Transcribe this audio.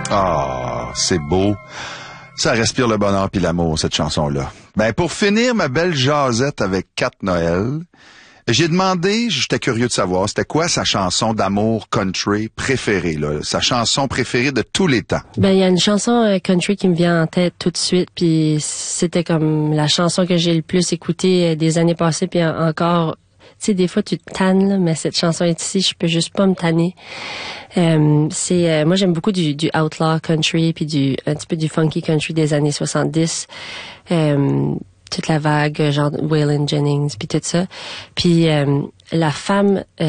Ah, c'est beau. Ça respire le bonheur puis l'amour, cette chanson-là. Ben, pour finir ma belle jasette avec Kat Noël, j'ai demandé, j'étais curieux de savoir, c'était quoi sa chanson d'amour country préférée, là, sa chanson préférée de tous les temps. Ben, il y a une chanson country qui me vient en tête tout de suite, puis c'était comme la chanson que j'ai le plus écoutée des années passées, puis encore, tu sais, des fois tu te tannes, là, mais cette chanson est ici, je peux juste pas me tanner. Moi j'aime beaucoup du outlaw country, puis un petit peu du funky country des années 70. Toute la vague, genre Waylon Jennings, puis tout ça. Puis la femme